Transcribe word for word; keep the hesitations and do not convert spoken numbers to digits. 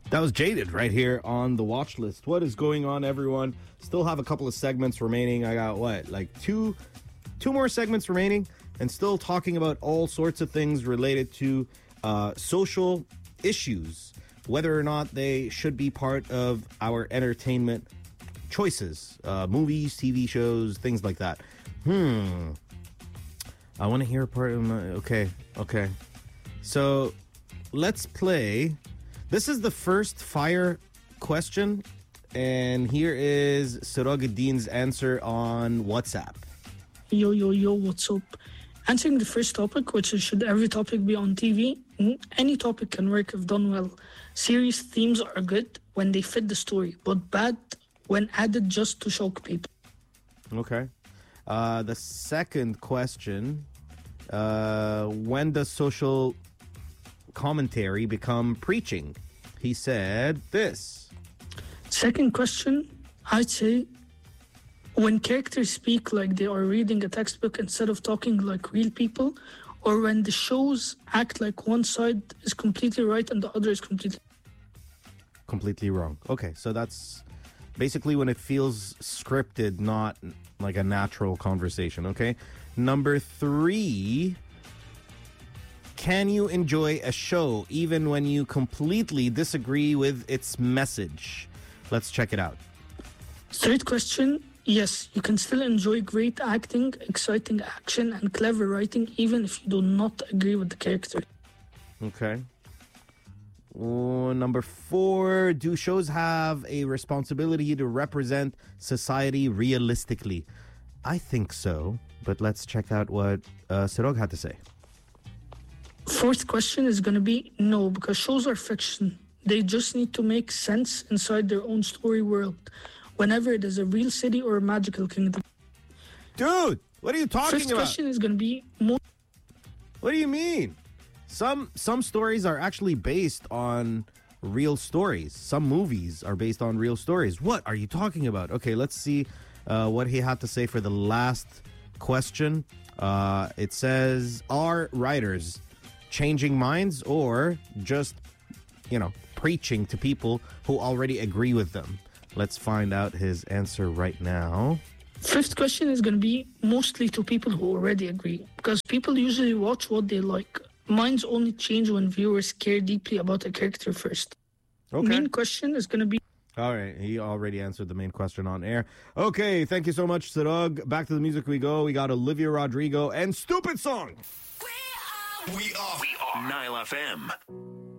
That was Jaded right here on the watch list. What is going on, everyone? Still have a couple of segments remaining. I got what, like two, two more segments remaining, and still talking about all sorts of things related to uh, social issues, whether or not they should be part of our entertainment choices, uh, movies, T V shows, things like that. Hmm. I want to hear part of my. Okay, okay. So let's play. This is the first fire question, and here is Sirajuddin's answer on WhatsApp. Yo, yo, yo, what's up? Answering the first topic, which is should every topic be on T V? Any topic can work if done well. Serious themes are good when they fit the story, but bad when added just to shock people. Okay. Uh, the second question, uh, when does social commentary become preaching? He said this. Second question, I'd say when characters speak like they are reading a textbook instead of talking like real people, or when the shows act like one side is completely right and the other is completely completely wrong. Okay, so that's basically when it feels scripted, not like a natural conversation, okay? Number three, can you enjoy a show even when you completely disagree with its message? Let's check it out. Third question, yes, you can still enjoy great acting, exciting action, and clever writing even if you do not agree with the character. Okay. Oh, number four, do shows have a responsibility to represent society realistically? I think so, but let's check out what uh, Sirog had to say. Fourth question is going to be no, because shows are fiction. They just need to make sense inside their own story world, whenever it is a real city or a magical kingdom. Dude, what are you talking First about? question is going to be more. What do you mean? Some some stories are actually based on real stories. Some movies are based on real stories. What are you talking about? Okay, let's see uh, what he had to say for the last question. Uh, it says, are writers changing minds or just, you know, preaching to people who already agree with them? Let's find out his answer right now. Fifth question is going to be mostly to people who already agree, because people usually watch what they like. Minds only change when viewers care deeply about a character first. Okay. Main question is going to be... All right, he already answered the main question on air. Okay, thank you so much, Sirog. Back to the music we go. We got Olivia Rodrigo and Stupid Song. We are, we are, we are Nile F M.